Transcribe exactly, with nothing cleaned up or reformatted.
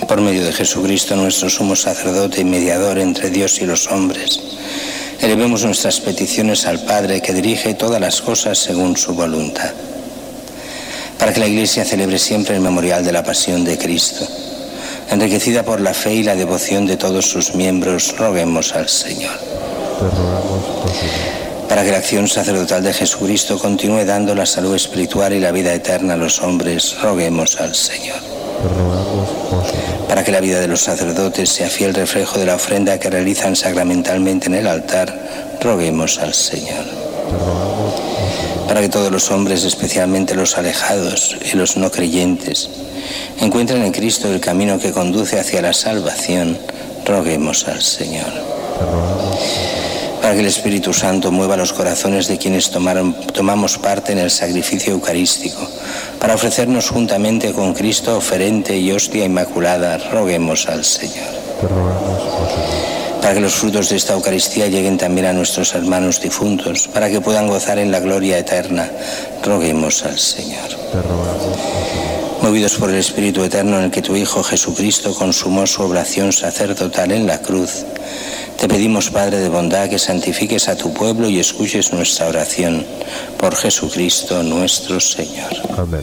por medio de Jesucristo, nuestro sumo sacerdote y mediador entre Dios y los hombres, elevemos nuestras peticiones al Padre, que dirige todas las cosas según su voluntad, para que la Iglesia celebre siempre el memorial de la pasión de Cristo. Enriquecida por la fe y la devoción de todos sus miembros, roguemos al Señor. Te rogamos, oh Señor. Para que la acción sacerdotal de Jesucristo continúe dando la salud espiritual y la vida eterna a los hombres, roguemos al Señor. Te rogamos, oh Señor. Para que la vida de los sacerdotes sea fiel reflejo de la ofrenda que realizan sacramentalmente en el altar, roguemos al Señor. Te rogamos, oh Señor. Para que todos los hombres, especialmente los alejados y los no creyentes, encuentren en Cristo el camino que conduce hacia la salvación, roguemos al Señor. Te rogamos, oh Señor. Para que el Espíritu Santo mueva los corazones de quienes tomaron, tomamos parte en el sacrificio eucarístico, para ofrecernos juntamente con Cristo oferente y hostia inmaculada, roguemos al Señor. Te rogamos, oh Señor. Para que los frutos de esta Eucaristía lleguen también a nuestros hermanos difuntos, para que puedan gozar en la gloria eterna, roguemos al Señor. Te rogamos, oh Señor. Movidos por el Espíritu Eterno en el que tu Hijo Jesucristo consumó su oblación sacerdotal en la cruz, te pedimos, Padre de bondad, que santifiques a tu pueblo y escuches nuestra oración. Por Jesucristo nuestro Señor. Amén.